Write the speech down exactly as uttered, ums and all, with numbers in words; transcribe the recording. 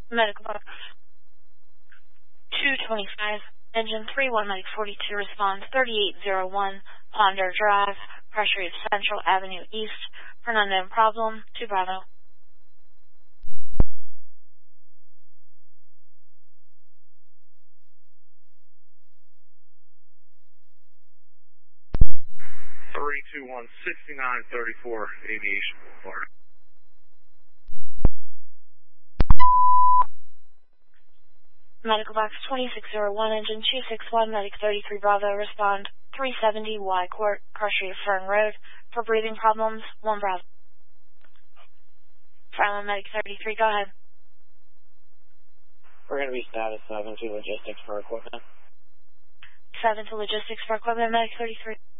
Medical box two twenty-five, engine three one Medic forty-two, respond thirty-eight oh one, Ponder Drive, pressure of Central Avenue East, for an unknown problem, to Bravo. three two one, sixty-nine thirty-four, Aviation Boulevard. Medical box twenty-six oh one, engine two sixty-one, Medic thirty-three Bravo, respond three seventy Y Court, Prussia Fern Road, for breathing problems, one Bravo. Silent Medic thirty-three, go ahead. We're going to be status seven to logistics for equipment. seven to logistics for equipment, Medic thirty-three.